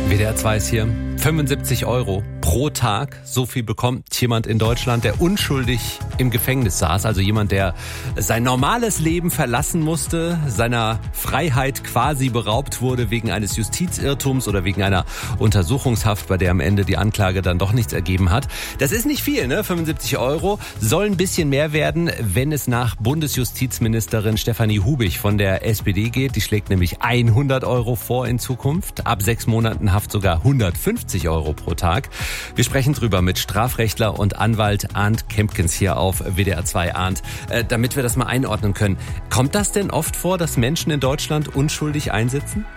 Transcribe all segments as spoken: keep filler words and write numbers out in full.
W D R zwei ist hier. fünfundsiebzig Euro pro Tag. So viel bekommt jemand in Deutschland, der unschuldig im Gefängnis saß. Also jemand, der sein normales Leben verlassen musste, seiner Freiheit quasi beraubt wurde wegen eines Justizirrtums oder wegen einer Untersuchungshaft, bei der am Ende die Anklage dann doch nichts ergeben hat. Das ist nicht viel, ne? fünfundsiebzig Euro. Soll ein bisschen mehr werden, wenn es nach Bundesjustizministerin Stefanie Hubich von der S P D geht. Die schlägt nämlich hundert Euro vor in Zukunft. Ab sechs Monaten Haft sogar hundertfünfzig Euro pro Tag. Wir sprechen drüber mit Strafrechtler und Anwalt Arndt Kempkens hier auf W D R zwei. Arndt, äh, damit wir das mal einordnen können. Kommt das denn oft vor, dass Menschen in Deutschland unschuldig einsitzen?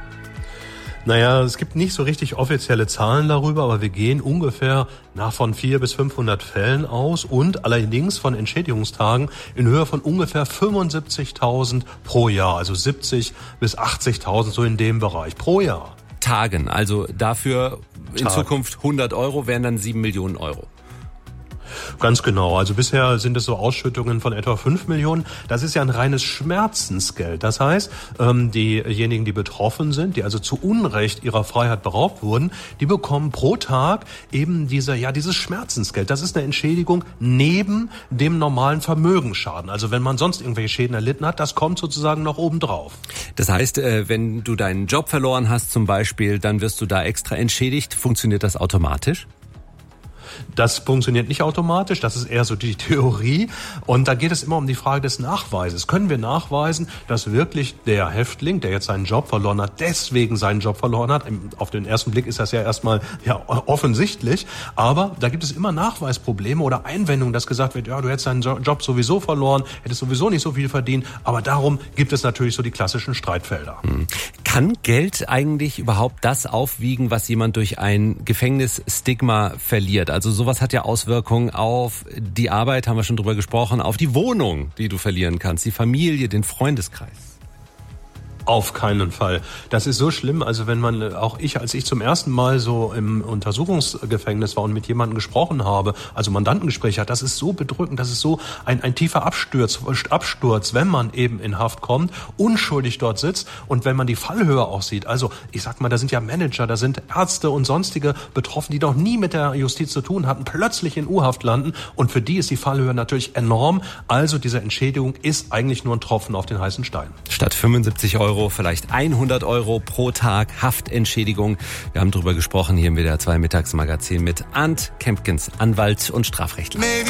Naja, es gibt nicht so richtig offizielle Zahlen darüber, aber wir gehen ungefähr nach von vierhundert bis fünfhundert Fällen aus und allerdings von Entschädigungstagen in Höhe von ungefähr fünfundsiebzigtausend pro Jahr, also siebzig bis achtzigtausend, so in dem Bereich pro Jahr. Tagen, also dafür in Tag. Zukunft hundert Euro wären dann sieben Millionen Euro. Ganz genau. Also bisher sind es so Ausschüttungen von etwa fünf Millionen. Das ist ja ein reines Schmerzensgeld. Das heißt, diejenigen, die betroffen sind, die also zu Unrecht ihrer Freiheit beraubt wurden, die bekommen pro Tag eben diese, ja, dieses Schmerzensgeld. Das ist eine Entschädigung neben dem normalen Vermögensschaden. Also wenn man sonst irgendwelche Schäden erlitten hat, das kommt sozusagen noch obendrauf. Das heißt, wenn du deinen Job verloren hast zum Beispiel, dann wirst du da extra entschädigt. Funktioniert das automatisch? Das funktioniert nicht automatisch, das ist eher so die Theorie. Und da geht es immer um die Frage des Nachweises. Können wir nachweisen, dass wirklich der Häftling, der jetzt seinen Job verloren hat, deswegen seinen Job verloren hat? Auf den ersten Blick ist das ja erstmal ja offensichtlich. Aber da gibt es immer Nachweisprobleme oder Einwendungen, dass gesagt wird, ja, du hättest deinen Job sowieso verloren, hättest sowieso nicht so viel verdient. Aber darum gibt es natürlich so die klassischen Streitfelder. Hm. Kann Geld eigentlich überhaupt das aufwiegen, was jemand durch ein Gefängnisstigma verliert? Also sowas hat ja Auswirkungen auf die Arbeit, haben wir schon drüber gesprochen, auf die Wohnung, die du verlieren kannst, die Familie, den Freundeskreis. Auf keinen Fall. Das ist so schlimm, also wenn man, auch ich, als ich zum ersten Mal so im Untersuchungsgefängnis war und mit jemandem gesprochen habe, also Mandantengespräch hat, das ist so bedrückend, das ist so ein, ein tiefer Absturz, Absturz, wenn man eben in Haft kommt, unschuldig dort sitzt und wenn man die Fallhöhe auch sieht. Also ich sag mal, da sind ja Manager, da sind Ärzte und sonstige betroffen, die noch nie mit der Justiz zu tun hatten, plötzlich in U-Haft landen und für die ist die Fallhöhe natürlich enorm. Also diese Entschädigung ist eigentlich nur ein Tropfen auf den heißen Stein. Statt fünfundsiebzig Euro vielleicht hundert Euro pro Tag Haftentschädigung. Wir haben darüber gesprochen hier im W D R zwei Mittagsmagazin mit Arndt Kempkens, Anwalt und Strafrechtler.